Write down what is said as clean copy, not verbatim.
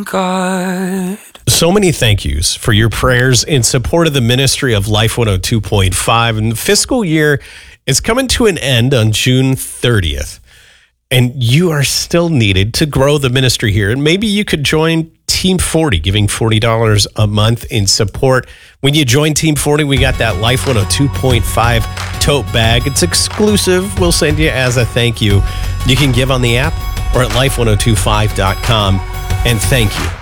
thank God. So many thank yous for your prayers in support of the ministry of Life 102.5. And the fiscal year is coming to an end on June 30th. And you are still needed to grow the ministry here. And maybe you could join Team 40, giving $40 a month in support. When you join Team 40, we got that Life 102.5 tote bag. It's exclusive. We'll send you as a thank you. You can give on the app or at life1025.com. And thank you